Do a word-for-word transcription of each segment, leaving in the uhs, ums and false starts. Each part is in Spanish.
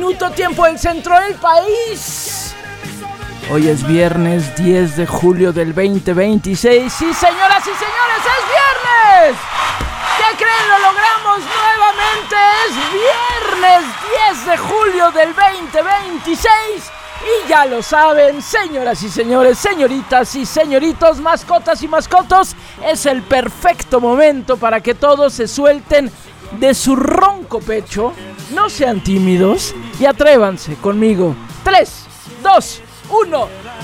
minuto, tiempo del centro del país. Hoy es viernes diez de julio del veinte veintiséis. Sí, señoras y señores, es viernes. ¿Qué creen? Lo logramos nuevamente. Es viernes diez de julio del veinte veintiséis. Y ya lo saben, señoras y señores, señoritas y señoritos, mascotas y mascotos, es el perfecto momento para que todos se suelten de su ronco pecho, no sean tímidos y atrévanse conmigo. tres, dos, uno.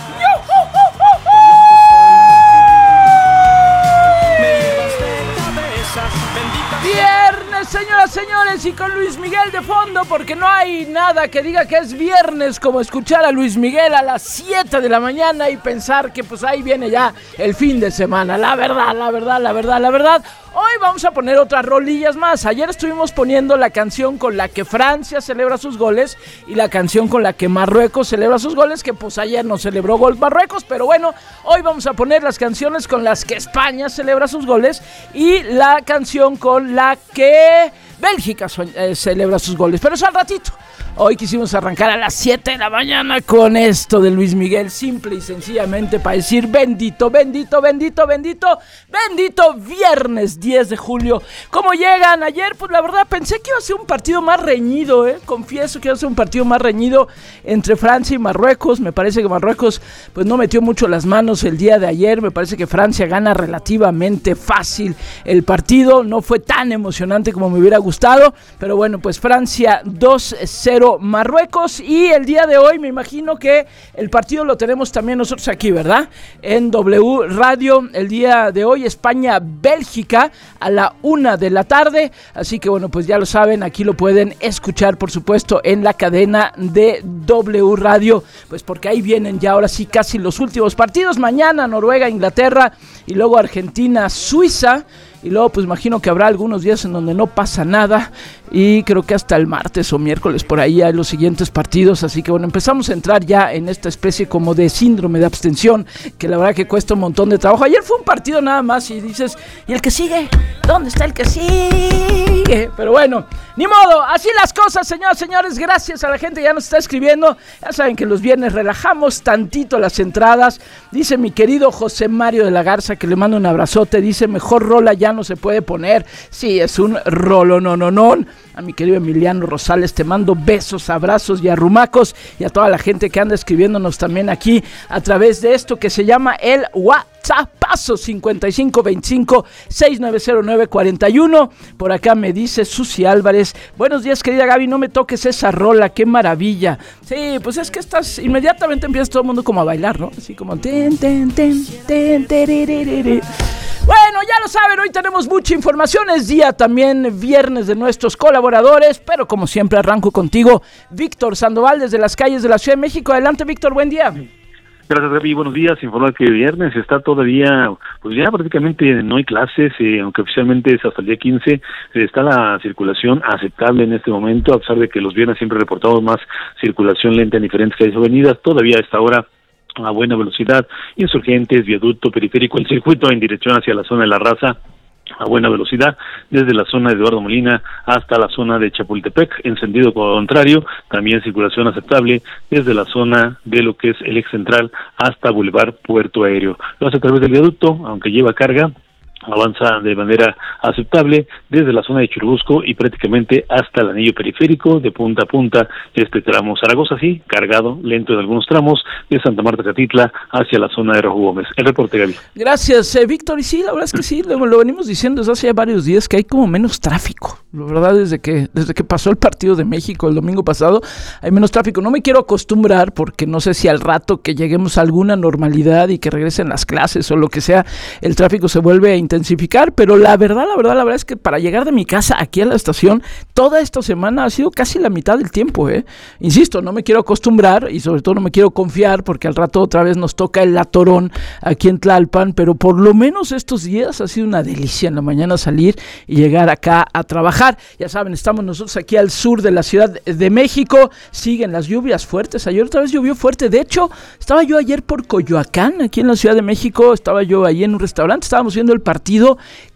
Viernes, señoras, señores, y con Luis Miguel de fondo, porque no hay nada que diga que es viernes como escuchar a Luis Miguel a las siete de la mañana y pensar que pues ahí viene ya el fin de semana. La verdad, la verdad, la verdad, la verdad. Hoy vamos a poner otras rolillas más. Ayer estuvimos poniendo la canción con la que Francia celebra sus goles y la canción con la que Marruecos celebra sus goles, que pues ayer no celebró gol Marruecos, pero bueno, hoy vamos a poner las canciones con las que España celebra sus goles y la canción con la que Bélgica eh, celebra sus goles, pero eso al ratito. Hoy quisimos arrancar a las siete de la mañana con esto de Luis Miguel, simple y sencillamente para decir bendito, bendito, bendito, bendito, bendito viernes diez de julio. ¿Cómo llegan? Ayer, pues la verdad pensé que iba a ser un partido más reñido, ¿eh? Confieso que iba a ser un partido más reñido entre Francia y Marruecos. Me parece que Marruecos pues no metió mucho las manos el día de ayer. Me parece que Francia gana relativamente fácil el partido. No fue tan emocionante como me hubiera gustado, pero bueno, pues Francia dos cero Marruecos, y el día de hoy me imagino que el partido lo tenemos también nosotros aquí, ¿verdad? En W Radio, el día de hoy España-Bélgica a la una de la tarde, así que bueno, pues ya lo saben, aquí lo pueden escuchar por supuesto en la cadena de W Radio, pues porque ahí vienen ya ahora sí casi los últimos partidos. Mañana Noruega-Inglaterra y luego Argentina-Suiza. Y luego pues imagino que habrá algunos días en donde no pasa nada, y creo que hasta el martes o miércoles por ahí hay los siguientes partidos. Así que bueno, empezamos a entrar ya en esta especie como de síndrome de abstención, que la verdad que cuesta un montón de trabajo. Ayer fue un partido nada más y dices, ¿y el que sigue? ¿Dónde está el que sigue? Pero bueno, ni modo, así las cosas, señoras y señores. Gracias a la gente que ya nos está escribiendo. Ya saben que los viernes relajamos tantito las entradas. Dice mi querido José Mario de la Garza, que le mando un abrazote, dice, mejor rola ya no se puede poner. Sí, es un rolo, no, no, no. A mi querido Emiliano Rosales, te mando besos, abrazos y arrumacos, y a toda la gente que anda escribiéndonos también aquí a través de esto que se llama el WhatsAppazo cincuenta y cinco veinticinco sesenta y nueve cero nueve cuarenta y uno. Por acá me dice Susi Álvarez, buenos días querida Gaby, no me toques esa rola, qué maravilla. Sí, pues es que estás, inmediatamente empieza todo el mundo como a bailar, ¿no? Así como ten, ten, ten, ten, ten. Bueno, ya lo saben, hoy tenemos mucha información, es día también viernes de nuestros colaboradores, pero como siempre arranco contigo, Víctor Sandoval, desde las calles de la Ciudad de México. Adelante, Víctor, buen día. Gracias, Gaby, buenos días. Informar que viernes está todavía, pues ya prácticamente no hay clases, eh, aunque oficialmente es hasta el día quince, eh, está la circulación aceptable en este momento, a pesar de que los viernes siempre reportamos más circulación lenta en diferentes calles y avenidas. Todavía a esta hora a buena velocidad, Insurgentes, Viaducto, Periférico, el circuito en dirección hacia la zona de La Raza, a buena velocidad, desde la zona de Eduardo Molina hasta la zona de Chapultepec, en sentido contrario, también circulación aceptable desde la zona de lo que es el eje central hasta Boulevard Puerto Aéreo. Lo hace a través del viaducto, aunque lleva carga, avanza de manera aceptable desde la zona de Churubusco y prácticamente hasta el anillo periférico, de punta a punta este tramo. Zaragoza sí, cargado, lento en algunos tramos, de Santa Marta Catitla hacia la zona de Rojo Gómez. El reporte, Gaby. Gracias, eh, Víctor, y sí, la verdad es que sí, lo, lo venimos diciendo desde hace ya varios días que hay como menos tráfico, la verdad, desde que, desde que pasó el partido de México el domingo pasado, hay menos tráfico. No me quiero acostumbrar porque no sé si al rato que lleguemos a alguna normalidad y que regresen las clases o lo que sea, el tráfico se vuelve a intensificar, pero la verdad, la verdad, la verdad es que para llegar de mi casa aquí a la estación, toda esta semana ha sido casi la mitad del tiempo, ¿eh? Insisto, no me quiero acostumbrar y sobre todo no me quiero confiar porque al rato otra vez nos toca el atorón aquí en Tlalpan, pero por lo menos estos días ha sido una delicia en la mañana salir y llegar acá a trabajar. Ya saben, estamos nosotros aquí al sur de la Ciudad de México, siguen las lluvias fuertes, ayer otra vez llovió fuerte, de hecho, estaba yo ayer por Coyoacán, aquí en la Ciudad de México, estaba yo ahí en un restaurante, estábamos viendo el partido.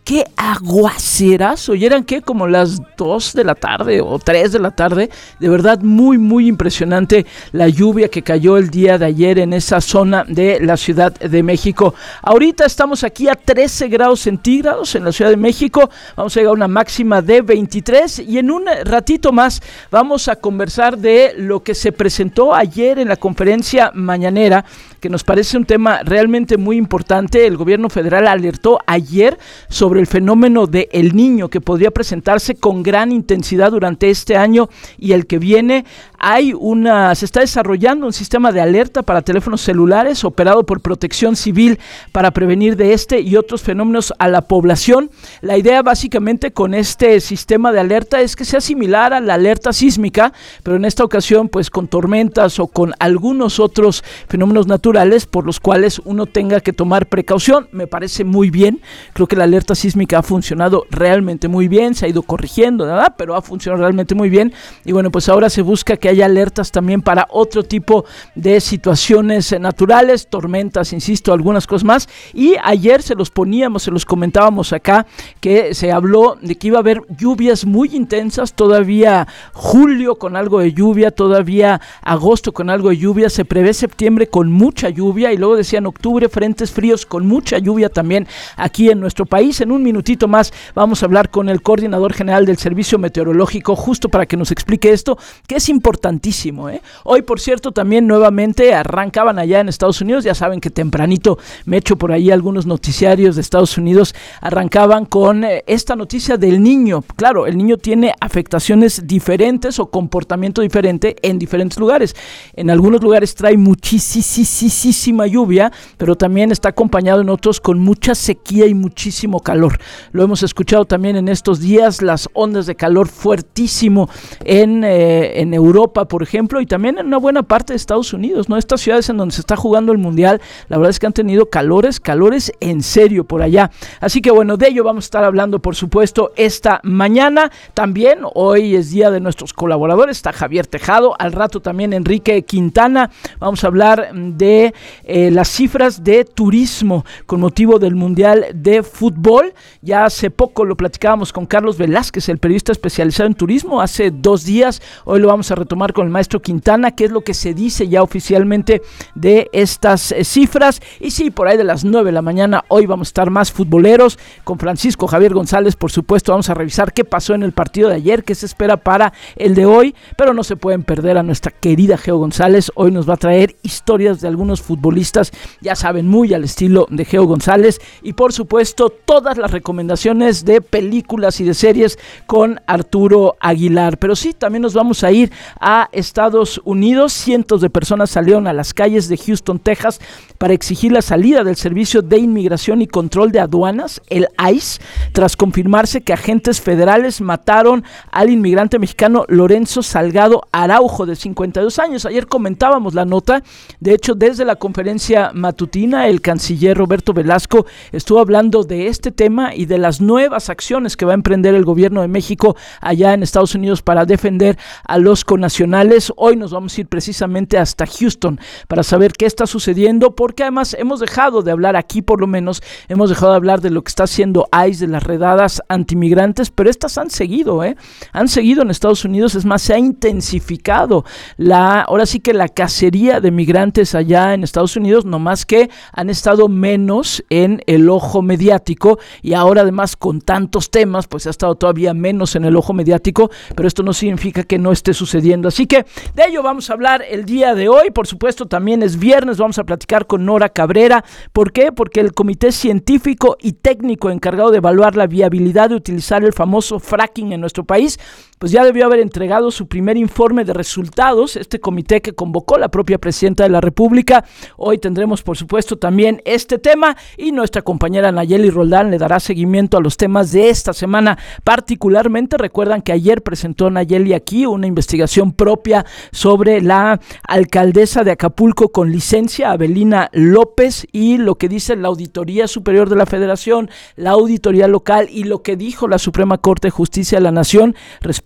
qué aguacerazo. Y eran que como las dos de la tarde o tres de la tarde. De verdad muy muy impresionante la lluvia que cayó el día de ayer en esa zona de la Ciudad de México. Ahorita estamos aquí a trece grados centígrados en la Ciudad de México. Vamos a llegar a una máxima de veintitrés y en un ratito más vamos a conversar de lo que se presentó ayer en la conferencia mañanera, que nos parece un tema realmente muy importante. El gobierno federal alertó ayer sobre el fenómeno de El Niño, que podría presentarse con gran intensidad durante este año y el que viene. Hay una, se está desarrollando un sistema de alerta para teléfonos celulares operado por Protección Civil para prevenir de este y otros fenómenos a la población. La idea básicamente con este sistema de alerta es que sea similar a la alerta sísmica, pero en esta ocasión pues con tormentas o con algunos otros fenómenos naturales por los cuales uno tenga que tomar precaución. Me parece muy bien, creo que la alerta sísmica ha funcionado realmente muy bien, se ha ido corrigiendo, ¿verdad? Pero ha funcionado realmente muy bien y bueno, pues ahora se busca que haya alertas también para otro tipo de situaciones naturales, tormentas, insisto, algunas cosas más. Y ayer se los poníamos, se los comentábamos acá, que se habló de que iba a haber lluvias muy intensas, todavía julio con algo de lluvia, todavía agosto con algo de lluvia, se prevé septiembre con mucha lluvia y luego decían octubre, frentes fríos con mucha lluvia también aquí en nuestro país. En un minutito más vamos a hablar con el coordinador general del Servicio Meteorológico justo para que nos explique esto, que es importantísimo, ¿eh? Hoy, por cierto, también nuevamente arrancaban allá en Estados Unidos, ya saben que tempranito me echo por ahí algunos noticiarios de Estados Unidos, arrancaban con eh, esta noticia del niño. Claro, el niño tiene afectaciones diferentes o comportamiento diferente en diferentes lugares. En algunos lugares trae muchísima lluvia, pero también está acompañado en otros con mucha sequía y muchísimo calor. Lo hemos escuchado también en estos días, las ondas de calor fuertísimo en, eh, en Europa, por ejemplo, y también en una buena parte de Estados Unidos, ¿no? Estas ciudades en donde se está jugando el Mundial, la verdad es que han tenido calores, calores en serio por allá. Así que bueno, de ello vamos a estar hablando, por supuesto, esta mañana. También hoy es día de nuestros colaboradores, está Javier Tejado, al rato también Enrique Quintana. Vamos a hablar de eh, las cifras de turismo con motivo del Mundial de Fútbol. Ya hace poco lo platicábamos con Carlos Velázquez, el periodista especializado en turismo, hace dos días. Hoy lo vamos a retomar con el maestro Quintana, qué es lo que se dice ya oficialmente de estas eh, cifras. Y sí, por ahí de las nueve de la mañana, hoy vamos a estar más futboleros con Francisco Javier González, por supuesto. Vamos a revisar qué pasó en el partido de ayer, qué se espera para el de hoy, pero no se pueden perder a nuestra querida Geo González. Hoy nos va a traer historias de algunos futbolistas, ya saben, muy al estilo de Geo González, y por supuesto todas las recomendaciones de películas y de series con Arturo Aguilar. Pero sí, también nos vamos a ir a Estados Unidos. Cientos de personas salieron a las calles de Houston, Texas, para exigir la salida del Servicio de Inmigración y Control de Aduanas, el I C E, tras confirmarse que agentes federales mataron al inmigrante mexicano Lorenzo Salgado Araujo, de cincuenta y dos años. Ayer comentábamos la nota, de hecho desde la conferencia matutina el canciller Roberto Velasco estuvo hablando de este tema y de las nuevas acciones que va a emprender el gobierno de México allá en Estados Unidos para defender a los connacionales. Hoy nos vamos a ir precisamente hasta Houston para saber qué está sucediendo, porque además hemos dejado de hablar aquí, por lo menos hemos dejado de hablar de lo que está haciendo I C E, de las redadas antimigrantes, pero estas han seguido, ¿eh? Han seguido en Estados Unidos. Es más, se ha intensificado la, ahora sí que la cacería de migrantes allá en Estados Unidos, no más que han estado menos en el ojo mediático, y ahora además con tantos temas pues ha estado todavía menos en el ojo mediático, pero esto no significa que no esté sucediendo. Así que de ello vamos a hablar el día de hoy. Por supuesto, también es viernes, vamos a platicar con Nora Cabrera. ¿Por qué? Porque el Comité Científico y Técnico encargado de evaluar la viabilidad de utilizar el famoso fracking en nuestro país, pues ya debió haber entregado su primer informe de resultados, este comité que convocó la propia presidenta de la República. Hoy tendremos, por supuesto, también este tema, y nuestra compañera Nayeli Roldán le dará seguimiento a los temas de esta semana. Particularmente, recuerdan que ayer presentó Nayeli aquí una investigación propia sobre la alcaldesa de Acapulco con licencia, Abelina López, y lo que dice la Auditoría Superior de la Federación, la Auditoría Local y lo que dijo la Suprema Corte de Justicia de la Nación respecto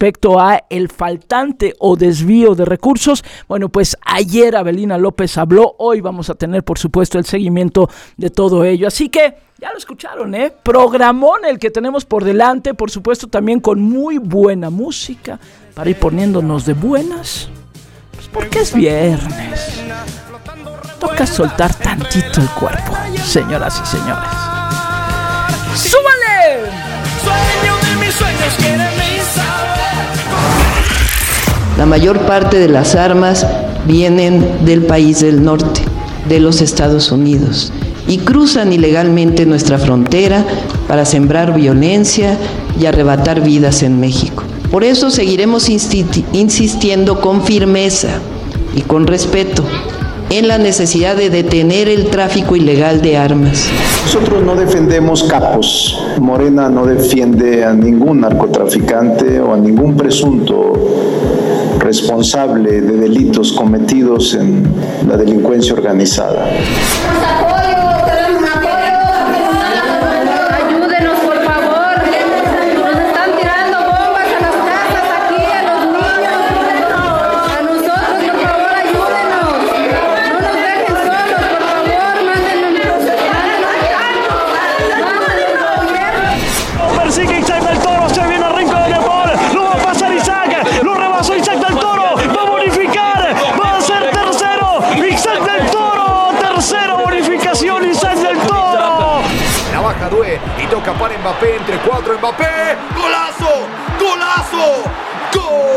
respecto a el faltante o desvío de recursos. Bueno, pues ayer Avelina López habló, hoy vamos a tener por supuesto el seguimiento de todo ello, así que ya lo escucharon, ¿eh? Programón el que tenemos por delante, por supuesto también con muy buena música para ir poniéndonos de buenas, pues porque es viernes, toca soltar tantito el cuerpo, señoras y señores. ¡Súbale! Sueño de mis sueños, quiere mi saber. La mayor parte de las armas vienen del país del norte, de los Estados Unidos, y cruzan ilegalmente nuestra frontera para sembrar violencia y arrebatar vidas en México. Por eso seguiremos insti- insistiendo con firmeza y con respeto en la necesidad de detener el tráfico ilegal de armas. Nosotros no defendemos capos. Morena no defiende a ningún narcotraficante o a ningún presunto responsable de delitos cometidos en la delincuencia organizada. Y toca para Mbappé, entre cuatro, Mbappé, ¡golazo! ¡Golazo!